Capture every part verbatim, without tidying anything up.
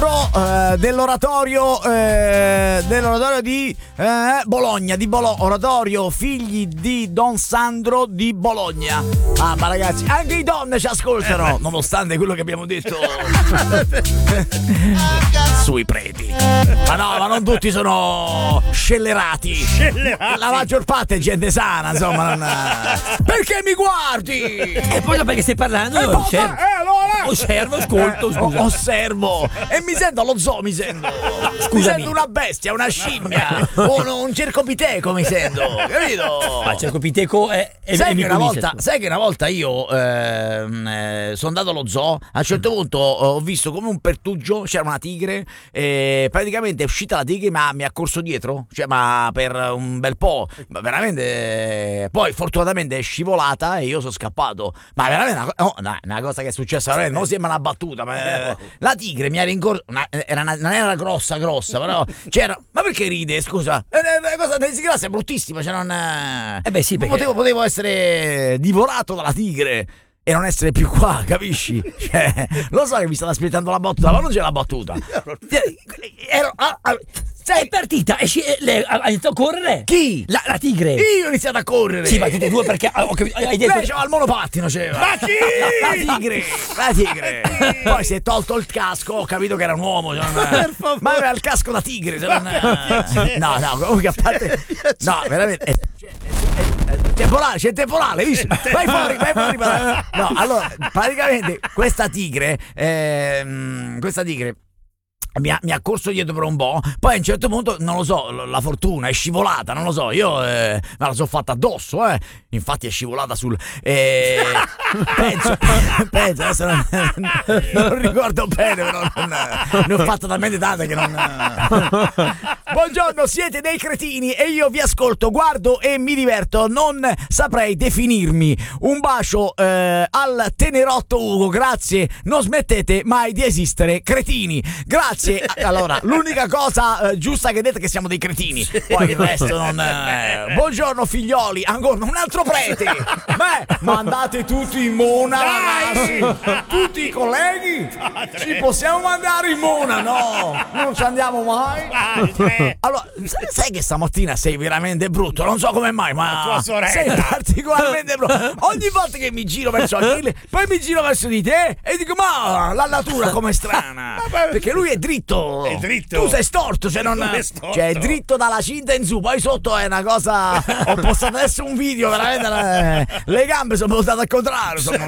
Sandro eh, dell'oratorio eh, dell'oratorio di eh, Bologna, di Bologna, oratorio figli di Don Sandro di Bologna. Ah, ma ragazzi, anche i donne ci ascoltano, nonostante quello che abbiamo detto sui preti. Ma no, ma non tutti sono scellerati. Scellerati. La maggior parte è gente sana, insomma. Non... Perché mi guardi? E poi no, perché stai parlando? E Io poi, osservo. eh, allora? Osservo, ascolto, Eh, scusa. osservo e mi sento lo zoo, mi sento. Scusami. Mi sento una bestia, una scimmia, un, un cercopiteco mi sento, capito? Ma il cercopiteco è, è, Sai è che, una miconise, volta, scusa. sai che una volta io ehm, eh, sono andato allo zoo, a un certo punto ho visto come un pertugio, c'era una tigre e praticamente è uscita la tigre ma mi ha corso dietro, cioè ma per un bel po', ma veramente, poi fortunatamente è scivolata e io sono scappato, ma veramente una, no, no, una cosa che è successa, veramente, non sembra una battuta, ma eh, la tigre mi ha rincorso, una, era una, non era grossa grossa, però c'era, ma perché ride, scusa? È una cosa disgrazia, è bruttissima, cioè non... Eh beh sì, perché... Potevo, potevo essere divorato dalla tigre e non essere più qua, capisci? Cioè, lo so che mi state aspettando la battuta, ma non c'è la battuta. Ero, ah, ah, Sei partita e sci- e lei ha ha iniziato a correre? chi? La, la tigre. Io ho iniziato a correre. Sì, ma tutte e due perché ah, ho capito, hai detto... Lei c'aveva il monopattino, c'era. Ma chi? La tigre, la tigre. Poi si è tolto il casco, ho capito che era un uomo. Cioè non... Ma aveva il casco da tigre. Cioè non... No, no, comunque a parte... No, veramente... È... È... È... Temporale, c'è il temporale, visto? Vai fuori, vai fuori. No, allora, praticamente questa tigre, ehm, questa tigre Mi ha, mi ha corso dietro per un po', poi a un certo punto, non lo so, la fortuna è scivolata, non lo so, io eh, me la sono fatta addosso, eh. Infatti è scivolata sul... Eh, penso, penso, adesso non, non ricordo bene, però non, ne ho fatta talmente tante che non... Buongiorno, siete dei cretini e io vi ascolto, guardo e mi diverto, non saprei definirmi. Un bacio eh, al tenerotto Ugo, grazie, non smettete mai di esistere, cretini, grazie. Allora, l'unica cosa eh, giusta che dite è che siamo dei cretini, poi il resto non... Eh. Buongiorno figlioli, ancora un altro prete. Beh, ma andate tutti in mona, ragazzi, tutti i colleghi, ci possiamo mandare in mona? No, non ci andiamo mai. Allora, sai che stamattina sei veramente brutto, non so come mai, ma sei particolarmente brutto. Ogni volta che mi giro verso Achille, poi mi giro verso di te e dico, ma la natura com'è strana, perché lui è dritto. È dritto. Tu sei storto, cioè non è storto. Cioè è dritto dalla cinta in su, poi sotto è una cosa. Ho postato adesso un video, veramente. Le gambe sono postate al contrario. Sono...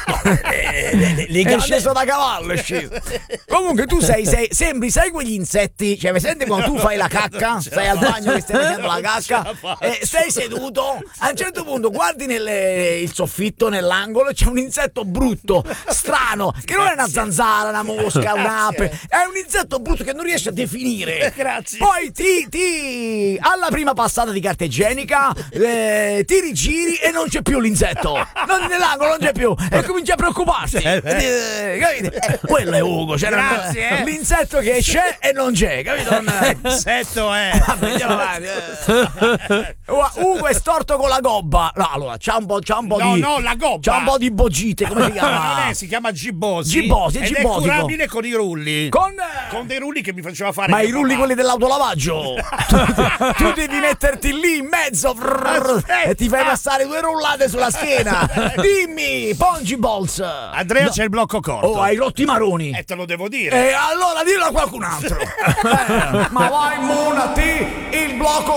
le, le gambe... È sceso da cavallo, è sceso. Comunque tu sei, sei, sembri, sai quegli insetti? Cioè, mi senti quando tu fai la cacca? Stai al bagno che stai facendo la cacca e sei seduto. A un certo punto guardi nelle, il soffitto, nell'angolo, e c'è un insetto brutto, strano, che non è una zanzara, una mosca, un'ape. È un insetto brutto che non riesci a definire. Grazie. Poi ti, ti alla prima passata di carta igienica eh, ti rigiri e non c'è più l'insetto. Non, nell'angolo non c'è più e cominci a preoccuparsi. Eh, capite? Eh, quello è Ugo. Cioè, grazie. Non, l'insetto che c'è e non c'è, capito? Non, l'insetto è. Vabbè, andiamo avanti. Eh. Ugo è storto con la gobba. No, allora c'ha un po', c'ha un po' no, di. No, la gobba. C'ha un po' di boggite, come si chiama? Non è, si chiama gibbosi. Gibbosi, è ed gibbotico. è curabile con i rulli. Con, con dei rulli che mi faceva fare. Ma i rulli papà. quelli dell'autolavaggio. tu, tu devi metterti lì in mezzo frrr, e ti fai passare due rullate sulla schiena. Dimmi, Pongi Balls. Andrea, no. C'è il blocco corto. Oh, hai rotto i maroni. E te lo devo dire. E allora dillo a qualcun altro. eh, ma vai monati il blocco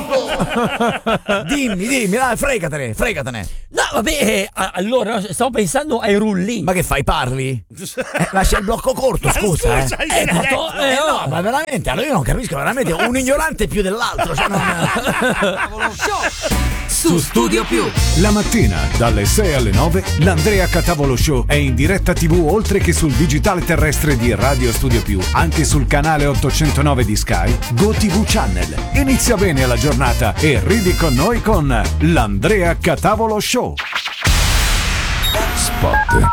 corto. Dimmi, dimmi, dai, fregatene, fregatene. No, vabbè, eh, allora stavo pensando ai rulli. Ma che fai, parli? Eh, lascia il blocco corto, ma scusa. scusa eh. eh, to- eh, no, no, ma veramente, allora io non capisco, veramente un ignorante più dell'altro. Cioè non... Su Studio Più, la mattina dalle sei alle nove l'Andrea Catavolo Show è in diretta tivù oltre che sul digitale terrestre di Radio Studio Più, anche sul canale ottocentonove di Sky, GoTV Channel. Inizia bene la giornata e ridi con noi con l'Andrea Catavolo Show. Spot.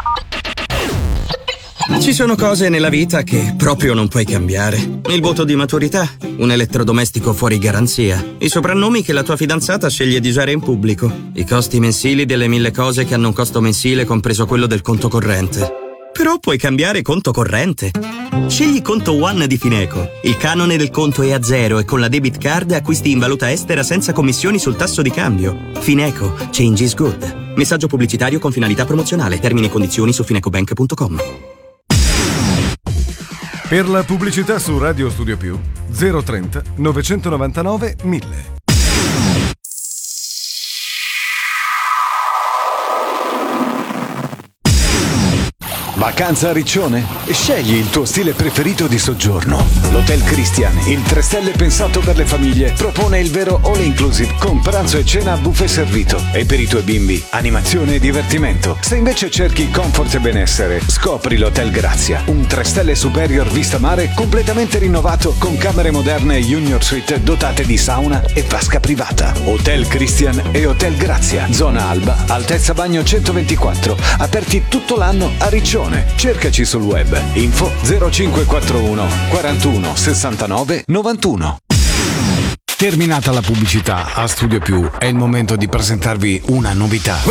Ci sono cose nella vita che proprio non puoi cambiare. Il voto di maturità, un elettrodomestico fuori garanzia, i soprannomi che la tua fidanzata sceglie di usare in pubblico, i costi mensili delle mille cose che hanno un costo mensile compreso quello del conto corrente. Però puoi cambiare conto corrente. Scegli Conto One di Fineco. Il canone del conto è a zero e con la debit card acquisti in valuta estera senza commissioni sul tasso di cambio. Fineco. Change is good. Messaggio pubblicitario con finalità promozionale. Termini e condizioni su finecobank punto com. Per la pubblicità su Radio Studio Più zero trenta novecentonovantanove mille. Vacanza a Riccione? Scegli il tuo stile preferito di soggiorno. L'Hotel Christian, il tre stelle pensato per le famiglie, propone il vero all inclusive con pranzo e cena a buffet servito. E per i tuoi bimbi, animazione e divertimento. Se invece cerchi comfort e benessere, scopri l'Hotel Grazia, un tre stelle superior vista mare completamente rinnovato con camere moderne e junior suite dotate di sauna e vasca privata. Hotel Christian e Hotel Grazia, zona Alba, altezza bagno centoventiquattro, aperti tutto l'anno a Riccione. Cercaci sul web. Info zero cinque quattro uno quarantuno sessantanove novantuno. Terminata la pubblicità, a Studio Più è il momento di presentarvi una novità.